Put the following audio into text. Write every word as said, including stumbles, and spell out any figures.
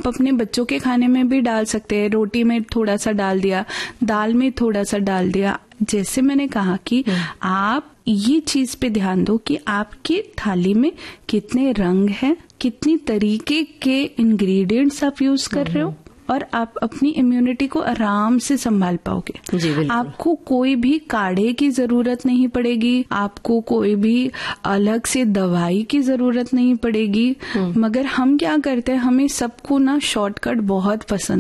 आप अपने बच्चों के खाने में भी डाल सकते हैं। रोटी में थोड़ा सा डाल दिया, दाल में थोड़ा सा डाल दिया। जैसे मैंने कहा कि आप ये चीज पे ध्यान दो कि आपकी थाली में कितने रंग हैं, कितनी तरीके के इंग्रेडिएंट्स आप यूज कर रहे हो, और आप अपनी इम्यूनिटी को आराम से संभाल पाओगे। जी, आपको कोई भी काढ़े की जरूरत नहीं पड़ेगी, आपको कोई भी अलग से दवाई की जरूरत नहीं पड़ेगी। मगर हम क्या करते हैं, हमें सबको ना शॉर्टकट बहुत पसंद